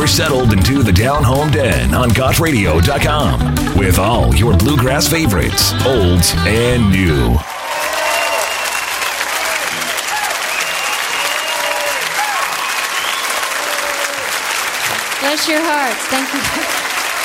You're settled into the Down Home Den on GotRadio.com with all your bluegrass favorites, olds and new. Bless your hearts. Thank you.